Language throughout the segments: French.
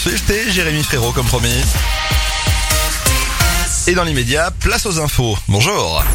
Swift et Jérémy Frérot comme promis. Et dans l'immédiat, place aux infos. Bonjour.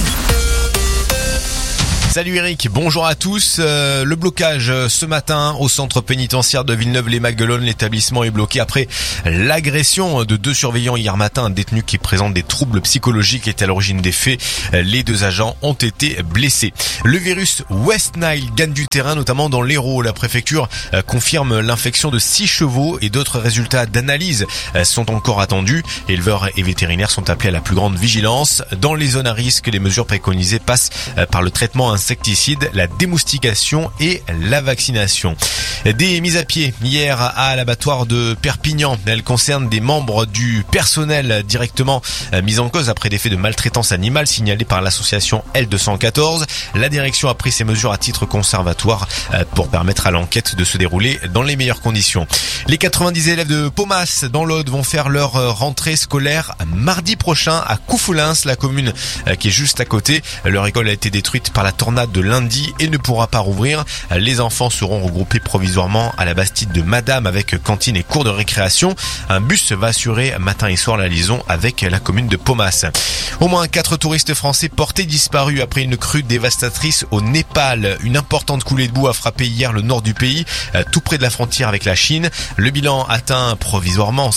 Salut Eric, bonjour à tous. Le blocage ce matin au centre pénitentiaire de Villeneuve-les-Maguelones. L'établissement est bloqué après l'agression de 2 surveillants hier matin. Un détenu qui présente des troubles psychologiques est à l'origine des faits. Les 2 agents ont été blessés. Le virus West Nile gagne du terrain, notamment dans l'Hérault. La préfecture confirme l'infection de 6 chevaux et d'autres résultats d'analyse sont encore attendus. Éleveurs et vétérinaires sont appelés à la plus grande vigilance. Dans les zones à risque, les mesures préconisées passent par le traitement insecticides, la démoustication et la vaccination. Des mises à pied hier à l'abattoir de Perpignan. Elles concernent des membres du personnel directement mis en cause après des faits de maltraitance animale signalés par l'association L214. La direction a pris ces mesures à titre conservatoire pour permettre à l'enquête de se dérouler dans les meilleures conditions. Les 90 élèves de Pomas dans l'Aude vont faire leur rentrée scolaire mardi prochain à Coufoulins, la commune qui est juste à côté. Leur école a été détruite par la tornade de lundi et ne pourra pas rouvrir. Les enfants seront regroupés provisoirement à la Bastide de Madame avec cantine et cours de récréation. Un bus va assurer matin et soir la liaison avec la commune de Pomas. Au moins 4 touristes français portés disparus après une crue dévastatrice au Népal. Une importante coulée de boue a frappé hier le nord du pays, tout près de la frontière avec la Chine. Le bilan atteint provisoirement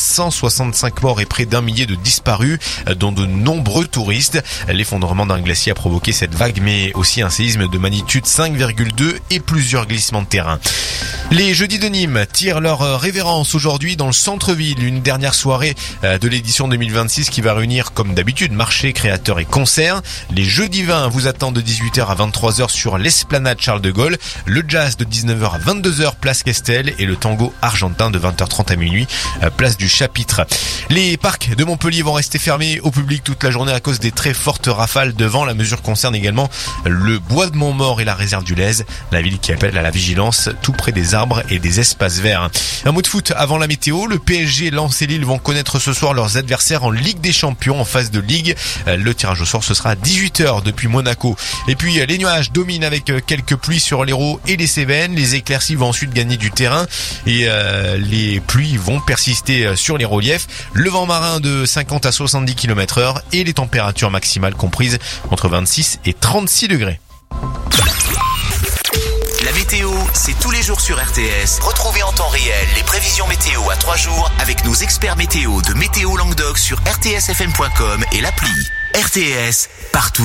165 morts et près d'1 millier de disparus, dont de nombreux touristes. L'effondrement d'un glacier a provoqué cette vague, mais aussi un séisme de magnitude 5,2 et plusieurs glissements de terrain. Les Jeudis de Nîmes tirent leur révérence aujourd'hui dans le centre-ville. Une dernière soirée de l'édition 2026 qui va réunir comme d'habitude marché, créateurs et concerts. Les Jeudis 20 vous attendent de 18h à 23h sur l'esplanade Charles de Gaulle. Le jazz de 19h à 22h place Questel et le tango argentin de 20h30 à minuit place du Chapitre. Les parcs de Montpellier vont rester fermés au public toute la journée à cause des très fortes rafales de vent. La mesure concerne également le bois de Montmort et la réserve du Lez. La ville qui appelle à la vigilance tout près des arbres et des espaces verts. Un mot de foot avant la météo. Le PSG, Lens et Lille vont connaître ce soir leurs adversaires en Ligue des Champions en phase de Ligue. Le tirage au sort ce sera à 18h depuis Monaco. Et puis les nuages dominent avec quelques pluies sur l'Hérault et les Cévennes. Les éclaircies vont ensuite gagner du terrain et les pluies vont persister sur les reliefs. Le vent marin de 50 à 70 km/h et les températures maximales comprises entre 26 et 36 degrés. La météo, c'est tous les jours sur RTS. Retrouvez en temps réel les prévisions météo à 3 jours avec nos experts météo de Météo Languedoc sur rtsfm.com et l'appli. RTS, partout.